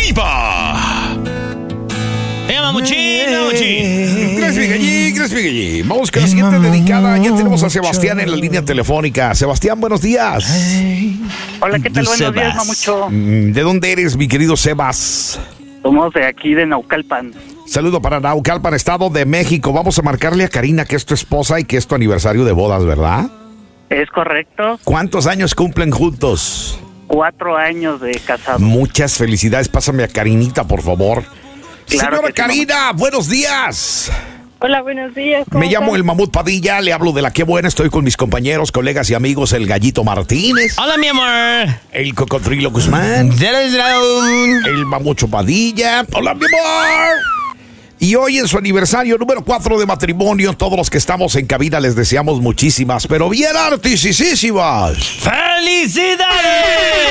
viva. Gracias, Miguel. Vamos con la siguiente dedicada. Ya tenemos a Sebastián en la línea telefónica. Sebastián, buenos días. Hola, ¿qué tal? Buenos días, mamucho. ¿De dónde eres, mi querido Sebas? Somos de aquí, de Naucalpan. Saludo para Naucalpan, Estado de México. Vamos a marcarle a Karina que es tu esposa y que es tu aniversario de bodas, ¿verdad? Es correcto. ¿Cuántos años cumplen juntos? 4 años de casado. Muchas felicidades. Pásame a Karinita, por favor. Claro. Señora Karina, buenos días. Hola, buenos días. Me llamo el Mamut Padilla, le hablo de La Qué Buena. Estoy con mis compañeros, colegas y amigos, el Gallito Martínez. Hola, mi amor. El Cocodrilo Guzmán. El Mamucho Padilla. Hola, mi amor. Y hoy en su aniversario número 4 de matrimonio, todos los que estamos en cabina les deseamos muchísimas, pero bien artisísimas ¡Felicidades!